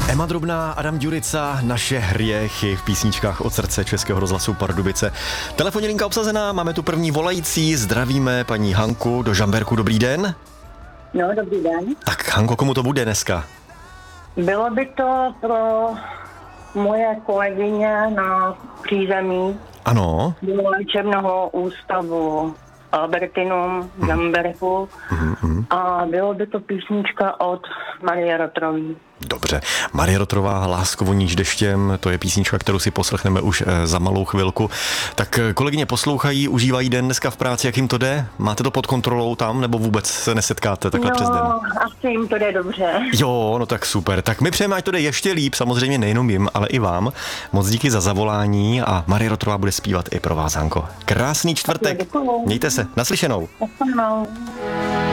Emma Drobná, Adam Ďurica, naše hriechy v písničkách od srdce Českého rozhlasu Pardubice. Telefonní linka obsazená, máme tu první volající, zdravíme paní Hanku do Žamberku, dobrý den. No, dobrý den. Tak Hanko, komu to bude dneska? Bylo by to pro moje kolegyně na přízemí Ano. do léčebného ústavu Albertinum v Žamberku a bylo by to písnička od Marie Rotrový. Dobře. Marie Rotrová, Lásko voníš deštěm, to je písnička, kterou si poslechneme už za malou chvilku. Tak kolegyně poslouchají, užívají den dneska v práci, jak jim to jde? Máte to pod kontrolou tam, nebo vůbec se nesetkáte takhle přes den? No, asi jim to jde dobře. Jo, no tak super. Tak my přejeme, ať to jde ještě líp, samozřejmě nejenom jim, ale i vám. Moc díky za zavolání a Marie Rotrová bude zpívat i pro vás, Hanko. Krásný čtvrtek. Děkuju. Mějte se. Naslyšenou. Naslyšenou.